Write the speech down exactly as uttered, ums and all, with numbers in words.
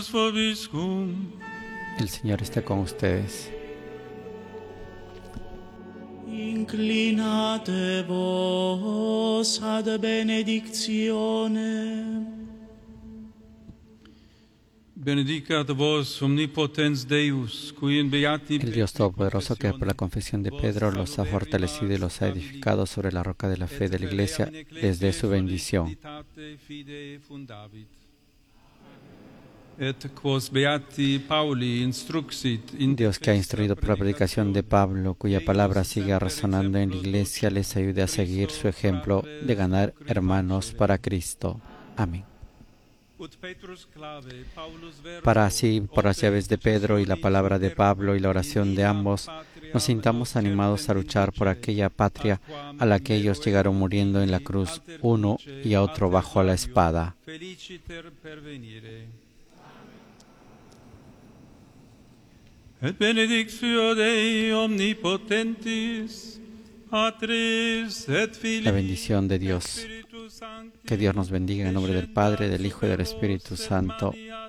El Señor esté con ustedes. Inclinate vos ad benedictionem. Benedicat vos omnipotens Deus, qui in beati El Dios Todopoderoso, que por la confesión de Pedro los ha fortalecido y los ha edificado sobre la roca de la fe de la Iglesia, les dé su bendición. Et quos beati Pauli instruxit in Dios, que ha instruido por la predicación de Pablo, cuya palabra sigue resonando en la Iglesia, les ayude a seguir su ejemplo de ganar hermanos para Cristo. Amén. Para así, por las llaves de Pedro y la palabra de Pablo y la oración de ambos, nos sintamos animados a luchar por aquella patria a la que ellos llegaron muriendo en la cruz, uno y a otro bajo la espada. Et benedictio Dei omnipotentis, Patris et Filii, La bendición de Dios. Que Dios nos bendiga en el nombre del Padre, del Hijo y del Espíritu Santo.